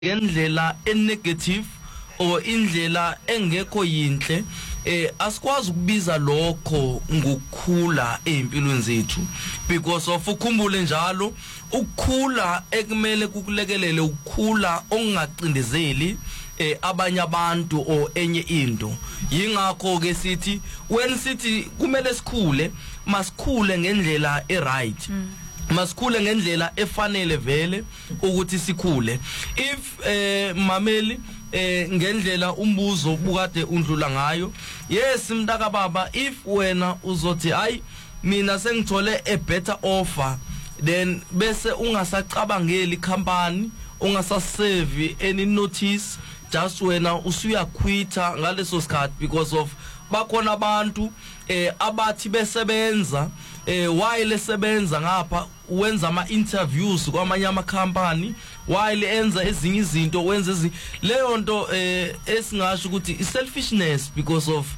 ngendlela negative or indlela engekho yinhle asikwazi ukubiza lokho ngokukhula empilweni zethu because of ukhumbule njalo ukukhula ekumele kukulekelele ukukhula ongacindezeli abanye abantu o enye into yingakho ke sithi when sithi kumele sikhule masikhule ngendlela right masikhule ngendlela efanele vele ukuthi sikhule if mameli ngendlela umbuzo bukade undlula ngayo yes mntaka baba if wena uzothi hayi mina sengithole a better offer then bese ungasacabangeli company ungasasave any notice just wena usuya quita ngaleso sikhathi because of bakhona abantu abathi besebenza while esebenza ngapha wenza ama interviews kwamanye ama company while enza ezinye izinto wenza leyo nto esingasho ukuthi i selfishness because of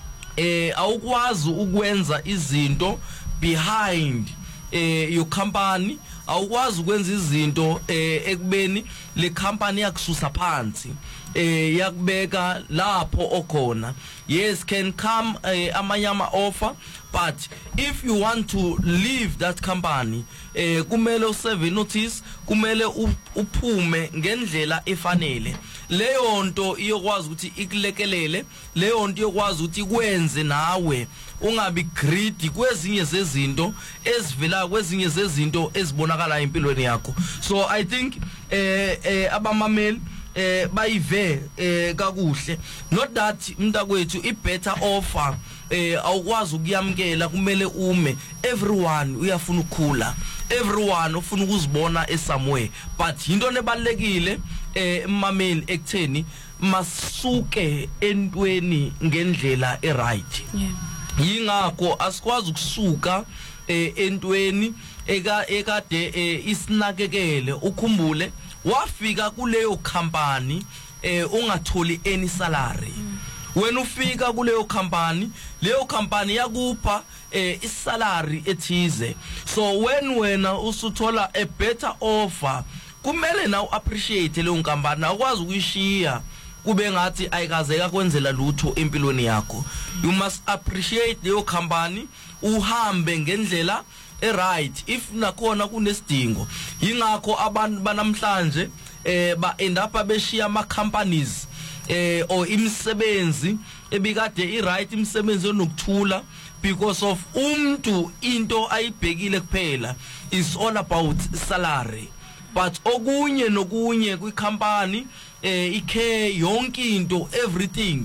awukwazi ukwenza izinto behind your company awukwazi ukwenza izinto ekubeni le company yakususa phansi yakubeka lapho okhona yes can come amanyama offer but if you want to leave that company kumele useve notice kumele uphume ngendlela efanele leyo nto iyokwazi ukuthi ikulekelele leyo nto iyokwazi ukuthi ikwenze nawe ungabi greedy kwezinye zezinto ezivela kwezinye zezinto ezibonakala empilweni yakho so I think abamameli bayive kakuhle not that mntakwethu I better offer awukwazi ukuyamkela kumele ume everyone uyafuna ukukhula everyone ufuna ukuzibona somewhere but into nebalekile mameli ekutheni masuke entweni ngendlela right yingakho asikwazi ukusuka entweni ekade isinakekele ukhumbule wafika kuleyo company ungatholi any salary wena ufika kuleyo company leyo company yakupha isalary ethize so when wena usuthola a better offer kumele na appreciate leyo company akwazi ukuyishiya kube ngathi ayikazeka kwenzela lutho empilweni yakho you must appreciate leyo company uhambe ngendlela right if nakhona kunesidingo yingakho abantu banamhlanje ba end up beshiya ama companies or imisebenzi ebikade right imisebenzi onokuthula because of umuntu into ayibhekile kuphela is all about salary but okunye nokunye kwicompany ikhe yonke into everything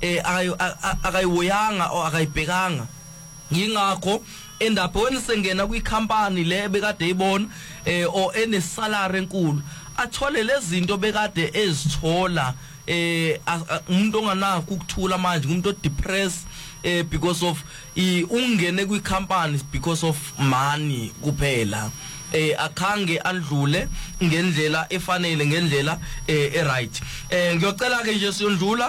akayiwoyanga or akayibhekanga yingakho end up when sengena kwicompany le bekade ibona or ene salary enkulu athole lezinto bekade ezithola umuntu onganakho ukuthula manje umuntu odepressed because of ungene kwicompany because of money kuphela akhange andlule ngendlela efanele ngendlela right ngiyocela ke nje siyondlula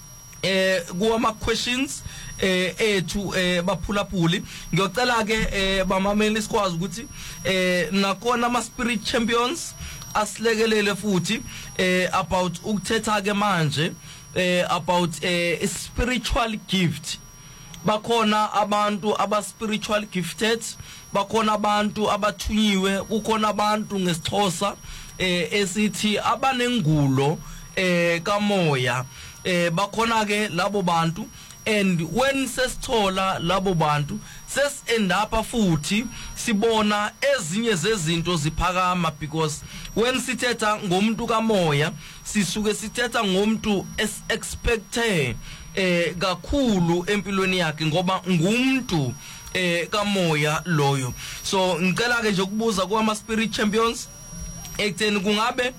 kuwama questions ethu baphulaphuli ngiyocela ke bamameli sikwazi ukuthi nakona ama spirit champions asilekelele futhi about ukuthetha ke manje about spiritual gift bakhona abantu aba spiritual gifted bakhona abantu abathunyiwe kukhona abantu ngesixhosa esithi abanengulo kamoya bakhona ke labo bantu and when sesithola labo bantu end up futhi sibona ezinye zezinto ziphakama because when sithetha ngomuntu kamoya sisuke sithetha ngomuntu expected kakhulu empilweni yakhe ngoba ngumuntu kamoya loyo so ngicela ke nje ukubuza kwama spirit champions ekutheni kungabe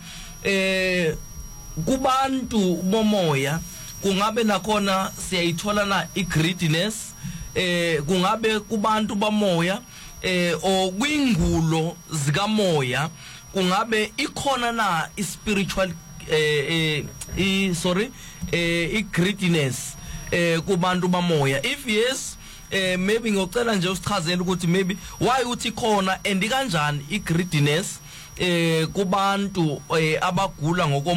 kubantu bomoya kungabe nakhona siyayithola na igreediness kungabe kubantu bamoya o kwingulo zikamoya kungabe ikhona na spiritual igreediness kubantu bamoya if yes maybe ngocela nje usichazela ukuthi maybe why uthi khona and kanjani igreediness kubantu abagula